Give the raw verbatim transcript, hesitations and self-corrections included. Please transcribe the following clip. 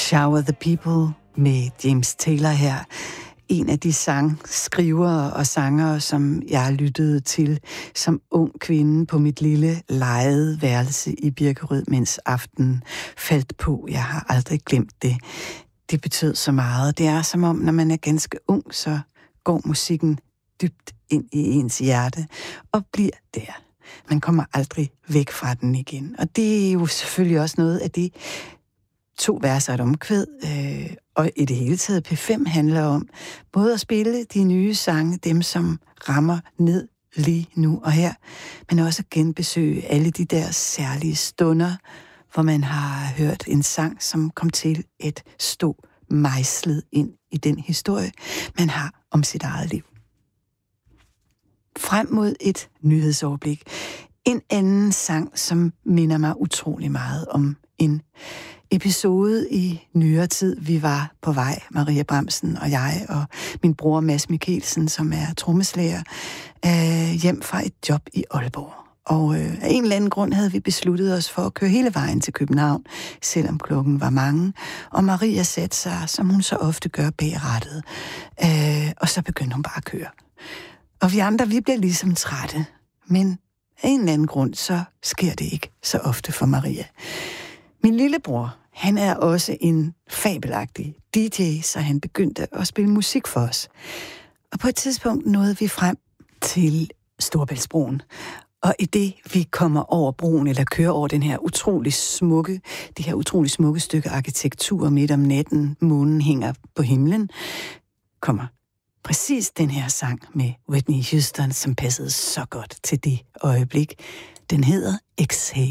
Shower the People med James Taylor her. En af de sangskrivere og sangere, som jeg lyttede til som ung kvinde på mit lille lejede værelse i Birkerød, mens aftenen faldt på. Jeg har aldrig glemt det. Det betød så meget. Det er som om, når man er ganske ung, så går musikken dybt ind i ens hjerte og bliver der. Man kommer aldrig væk fra den igen. Og det er jo selvfølgelig også noget af det, to verser et omkvæd, øh, og i det hele taget P fem handler om både at spille de nye sange, dem som rammer ned lige nu og her, men også at genbesøge alle de der særlige stunder, hvor man har hørt en sang, som kom til at stå mejslet ind i den historie, man har om sit eget liv. Frem mod et nyhedsoverblik. En anden sang, som minder mig utrolig meget om en episode i nyere tid. Vi var på vej, Maria Bramsen og jeg, og min bror Mads Mikkelsen, som er trommeslager, øh, hjem fra et job i Aalborg. Og øh, af en eller anden grund havde vi besluttet os for at køre hele vejen til København, selvom klokken var mange. Og Maria satte sig, som hun så ofte gør, bag rattet. Øh, og så begyndte hun bare at køre. Og vi andre, vi bliver ligesom trætte. Men af en eller anden grund, så sker det ikke så ofte for Maria. Min lillebror, han er også en fabelagtig D J, så han begyndte at spille musik for os. Og på et tidspunkt nåede vi frem til Storebæltsbroen. Og i det, vi kommer over broen, eller kører over den her utrolig smukke, det her utrolig smukke stykke arkitektur midt om natten, månen hænger på himlen, kommer præcis den her sang med Whitney Houston, som passede så godt til det øjeblik. Den hedder Exhale.